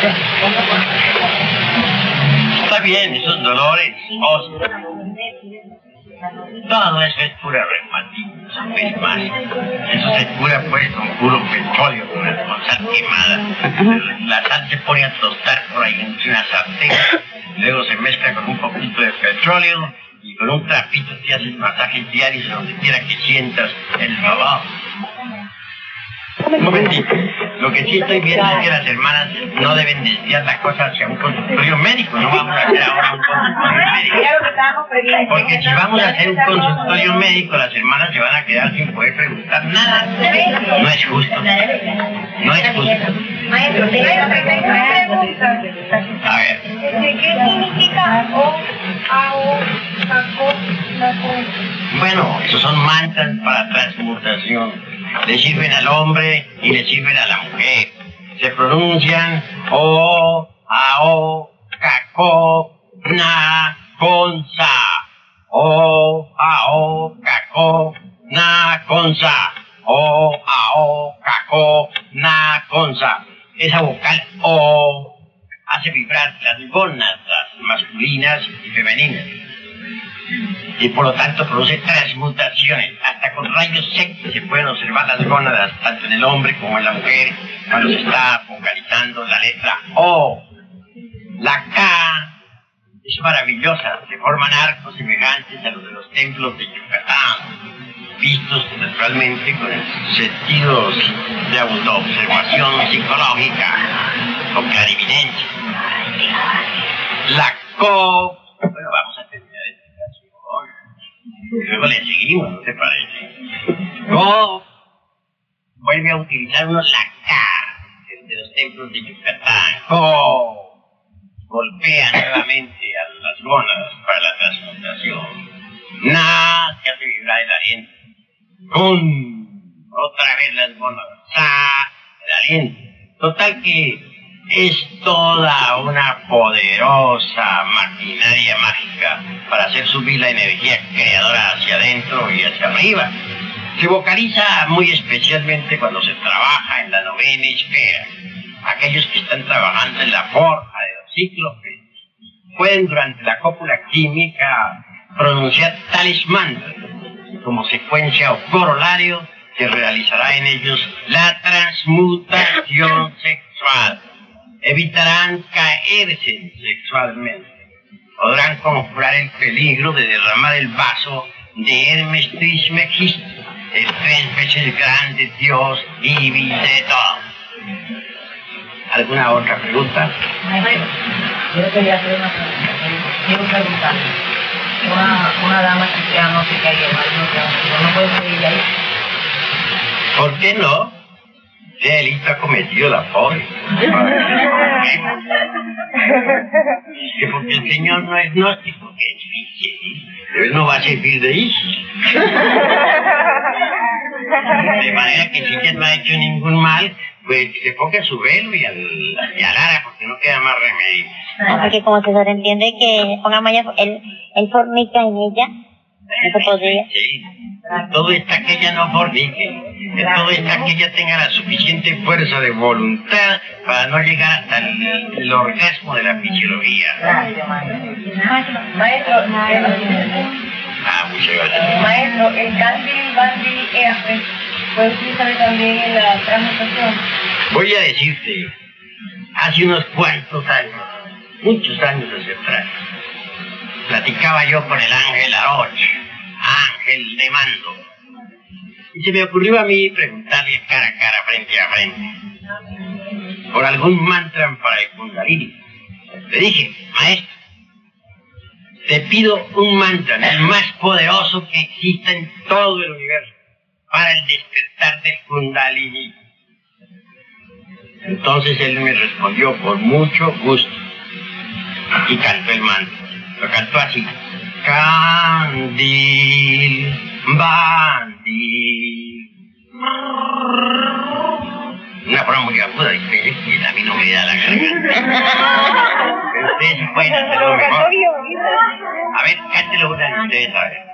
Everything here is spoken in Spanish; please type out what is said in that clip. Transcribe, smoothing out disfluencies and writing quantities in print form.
Está bien, esos dolores óseos. Todo eso es pura reumatismo, ¿sabes más? Eso se cura pues con puro petróleo, con sal quemada. La sal se pone a tostar por ahí entre una sartén, luego se mezcla con un poquito de petróleo y con un trapito te haces masajes diarios donde quiera que sientas el dolor. Un momentito. Lo que sí estoy viendo es que las hermanas no deben desviar la cosa hacia un consultorio médico. No vamos a hacer ahora un consultorio médico. Porque si vamos a hacer un consultorio médico, las hermanas se van a quedar sin poder preguntar nada. No es justo. No es justo. Maestro, tengo una pregunta. A ver. ¿Qué significa Bueno, esos son mantras para transmutación. Le sirven al hombre y le sirven a la mujer. Se pronuncian O, Ao, Caco, Na, Consa. O, Ao, Caco, Na, Consa. O, Ao, Caco, Na, Consa. Esa vocal O hace vibrar las gónadas masculinas y femeninas. Y por lo tanto produce transmutaciones. Hasta con rayos X se pueden observar las gónadas, tanto en el hombre como en la mujer, cuando se está vocalizando la letra O. La K es maravillosa, se forman arcos semejantes a los de los templos de Yucatán, vistos naturalmente con sentidos de autoobservación psicológica, con clarividencia. La CO, bueno, vamos a terminar esta canción y luego le seguimos, ¿no te parece? CO vuelve a utilizar uno la K, el de los templos de Yucatán. CO golpea nuevamente a las gónadas para la transmutación. Na se hace vibrar el aliento. Con otra vez las gónadas. Sa, el aliento. Total que es toda una poderosa maquinaria mágica para hacer subir la energía creadora hacia adentro y hacia arriba. Se vocaliza muy especialmente cuando se trabaja en la novena esfera. Aquellos que están trabajando en la forja de los cíclopes pueden durante la cópula química pronunciar tales mantras como secuencia o corolario que realizará en ellos la transmutación sexual. Evitarán caerse sexualmente. Podrán conjurar el peligro de derramar el vaso de Hermes Trismegisto, el 3 veces grande Dios y de todo. ¿Alguna otra pregunta? Yo quería hacer una pregunta. Quiero preguntar. Una dama que sea no se caiga mal, no puede seguir ahí. ¿Por qué no? ¿Qué delito ha cometido la pobre? Que porque el Señor no es gnóstico, que es fiche, pero él no va a servir de hijo. De manera que si ella no ha hecho ningún mal, pues que se ponga su velo y alara, porque no queda más remedio. Porque como se sobreentiende que ponga malla, él fornica en ella, no se podría. Sí. Todo está que ella no fornique, todo está que ella tenga la suficiente fuerza de voluntad para no llegar hasta el orgasmo de la fisiología. Maestro, Muchas gracias. Maestro, el Candil Bandi EAP puede utilizar también en la transmutación. Voy a decirte, hace unos cuantos años, muchos años hacia atrás, platicaba yo con el ángel Aroch, ángel de mando, y se me ocurrió a mí preguntarle cara a cara, frente a frente, por algún mantra para el Kundalini. Le dije, maestro, te pido un mantra, el más poderoso que exista en todo el universo, para el despertar del Kundalini. Entonces él me respondió por mucho gusto y cantó el mantra. Lo cantó así: Candil, Bandi. Una forma muy aguda, dice, y a mí no me da la garganta. Pero ustedes sí pueden hacerlo mejor. A ver, cántelo una de ustedes, a ver.